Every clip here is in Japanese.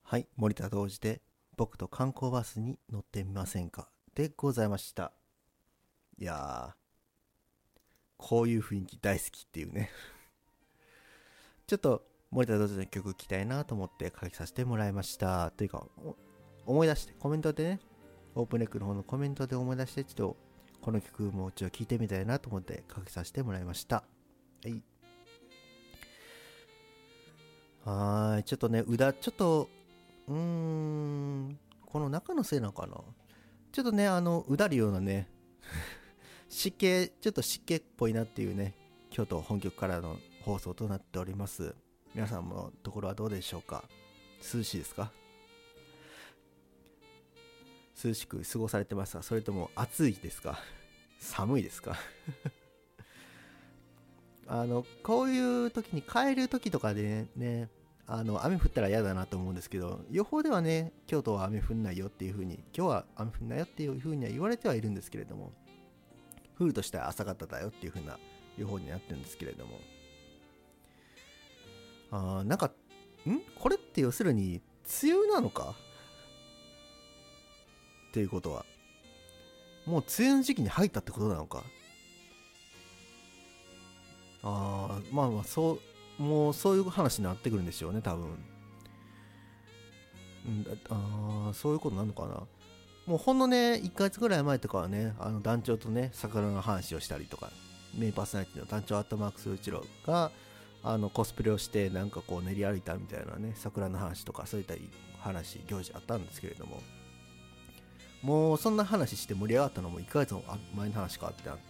はい、森田同時で僕と観光バスに乗ってみませんかでございました。いやー、こういう雰囲気大好きっていうね。ちょっと森田同時の曲聴きたいなと思って書きさせてもらいました。というか、思い出してコメントでね、オープンレックの方のコメントで思い出して、ちょっとこの曲もうちょっと聴いてみたいなと思って書きさせてもらいました。はい。ちょっとね、ちょっと、この中のせいなのかな。ちょっとね、うだるようなね、ちょっと湿気っぽいなっていうね、京都本局からの放送となっております。皆さんのところはどうでしょうか。涼しいですか？涼しく過ごされてますか？それとも暑いですか？寒いですか？こういう時に帰る時とかでね、雨降ったら嫌だなと思うんですけど、予報ではね、京都は雨降んないよっていう風に、今日は雨降んないよっていう風には言われてはいるんですけれども、降るとしたら朝方だよっていう風な予報になってるんですけれども、なんか、これって要するに、梅雨なのかっていうことは、もう梅雨の時期に入ったってことなのか。まあまあ、もうそういう話になってくるんでしょうね、多分。そういうことなのかな。もうほんのね、1ヶ月ぐらい前とかはね、団長とね、桜の話をしたりとか、メインパーソナリティの団長アットマークス一郎が、コスプレをして、なんかこう練り歩いたみたいなね、桜の話とか、そういった行事あったんですけれども、もうそんな話して盛り上がったのも1ヶ月も前の話かってなって、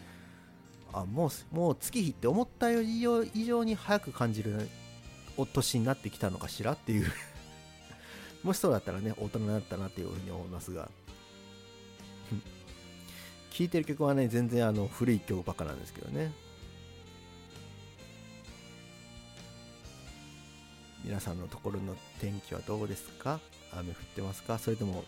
もう月日って思ったより以上に早く感じるお年になってきたのかしらっていうもしそうだったらね、大人になったなっていうふうに思いますが、聴いてる曲はね、全然古い曲ばっかなんですけどね。皆さんのところの天気はどうですか？雨降ってますか？それとも、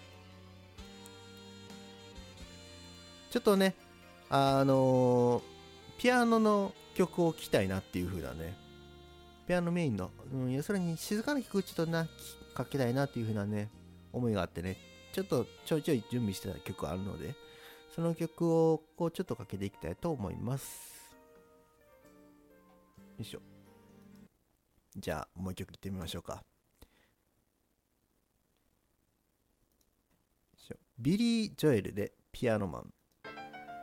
ちょっとね、あのーピアノの曲を聴きたいなっていう風なね、ピアノメインの、要するに静かな曲ちょっとかけたいなっていう風なね、思いがあってね、ちょっとちょいちょい準備してた曲あるので、その曲をこうちょっとかけていきたいと思います。よいしょ。じゃあもう一曲いってみましょうか。ビリー・ジョエルでピアノマン。